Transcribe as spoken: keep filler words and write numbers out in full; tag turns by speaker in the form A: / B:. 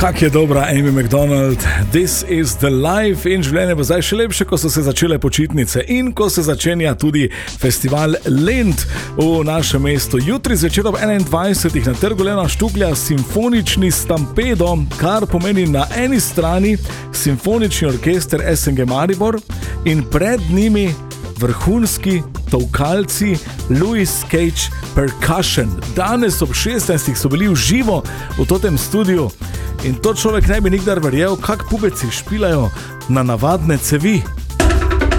A: Kak je dobra Amy Macdonald, This is the life, in življenje bo zdaj še lepše, ko so se začele počitnice in ko se začenja tudi festival Lent v našem mestu. Jutri zvečer ob enaindvajsetih na Trgu Leona Štuklja simfonični Stampedo, kar pomeni na eni strani simfonični orkester S N G Maribor in pred njimi vrhunski tolkalci Louis Cage Percussion. Danes ob šestnajstih so bili v živo v totem studiu in to človek ne bi nikdar verjel, kak pubeci špilajo na navadne cevi.